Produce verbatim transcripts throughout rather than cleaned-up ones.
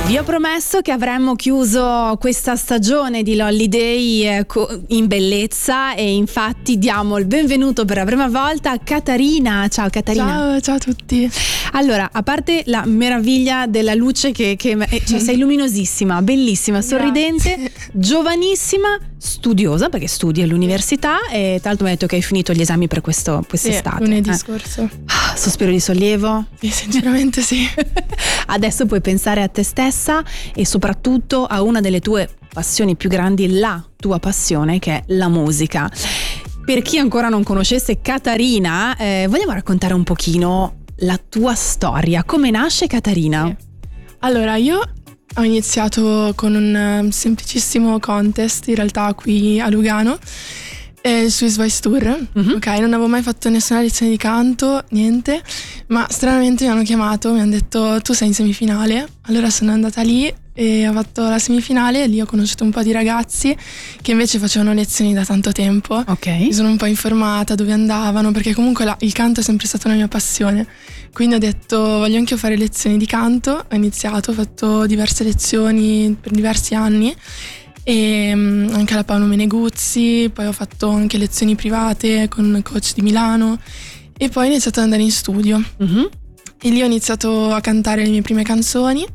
Vi ho promesso che avremmo chiuso questa stagione di Lolliday in bellezza e infatti diamo il benvenuto per la prima volta a Catarina. Ciao Catarina. Ciao, ciao a tutti. Allora, a parte la meraviglia della luce che, che cioè, sei luminosissima, bellissima, sorridente, grazie, giovanissima, studiosa perché studi all'università e tra l'altro mi hai detto che hai finito gli esami per questo, quest'estate. Sì, lunedì eh. scorso. Ah, sospiro di sollievo? Sì, sinceramente sì. Adesso puoi pensare a te stessa e soprattutto a una delle tue passioni più grandi, la tua passione che è la musica. Per chi ancora non conoscesse Catarina, eh, vogliamo raccontare un pochino la tua storia. Come nasce Catarina? Sì. Allora, io ho iniziato con un semplicissimo contest, in realtà qui a Lugano, il Swiss Voice Tour. Mm-hmm. Ok, non avevo mai fatto nessuna lezione di canto, niente, ma stranamente mi hanno chiamato, mi hanno detto tu sei in semifinale. Allora sono andata lì e ho fatto la semifinale e lì ho conosciuto un po' di ragazzi che invece facevano lezioni da tanto tempo. Ok. Mi sono un po' informata dove andavano, perché comunque la, il canto è sempre stata una mia passione. Quindi ho detto voglio anche io fare lezioni di canto. Ho iniziato, ho fatto diverse lezioni per diversi anni e anche alla Paolo Meneguzzi, poi ho fatto anche lezioni private con coach di Milano e poi ho iniziato ad andare in studio. Mm-hmm. E lì ho iniziato a cantare le mie prime canzoni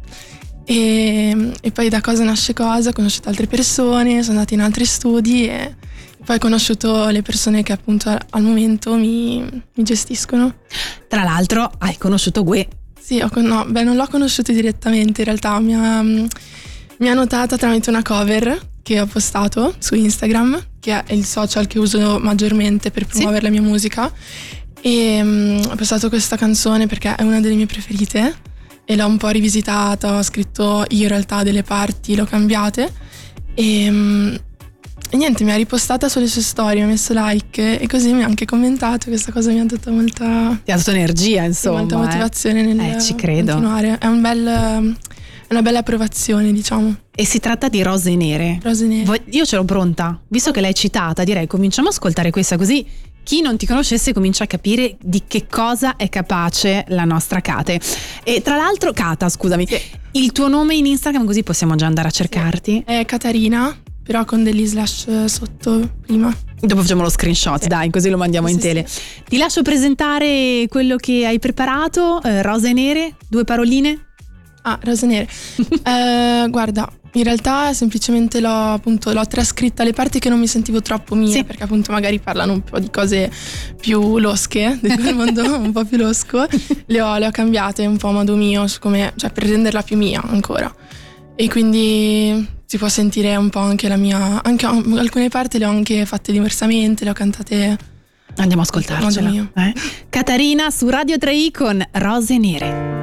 e, e poi da cosa nasce cosa, ho conosciuto altre persone, sono andata in altri studi e poi ho conosciuto le persone che appunto al momento mi, mi gestiscono. Tra l'altro hai conosciuto Gue. Sì, ho, no, beh, non l'ho conosciuto direttamente, in realtà mi ha, mi ha notata tramite una cover che ho postato su Instagram, che è il social che uso maggiormente per promuovere sì. la mia musica, e um, ho postato questa canzone perché è una delle mie preferite e l'ho un po' rivisitata, ho scritto io in realtà delle parti, l'ho cambiate e, um, e niente, mi ha ripostata sulle sue storie, mi ha messo like e così mi ha anche commentato. Questa cosa mi ha dato molta, ti ha dato energia, insomma, molta motivazione eh. nel eh, ci credo. continuare. È un bel, è una bella approvazione, diciamo. E si tratta di Rose Nere. Rose Nere. Io ce l'ho pronta, visto che l'hai citata, direi cominciamo a ascoltare questa, così chi non ti conoscesse comincia a capire di che cosa è capace la nostra Cate. E tra l'altro, Cata, scusami, sì. il tuo nome in Instagram, così possiamo già andare a cercarti. Sì. È Catarina, però con degli slash sotto prima. Dopo facciamo lo screenshot, sì. dai, così lo mandiamo sì, in tele. Sì. Ti lascio presentare quello che hai preparato, eh, Rose Nere, due paroline. Ah, Rose Nere. eh, guarda, in realtà semplicemente l'ho appunto l'ho trascritta le parti che non mi sentivo troppo mie, sì. perché appunto magari parlano un po' di cose più losche, di quel mondo un po' più losco. Le ho, le ho cambiate un po' a modo mio, come, cioè per renderla più mia ancora. E quindi si può sentire un po' anche la mia, anche alcune parti le ho anche fatte diversamente, le ho cantate. Andiamo a ascoltarcela. Eh? Catarina su Radio tre i con Rose Nere.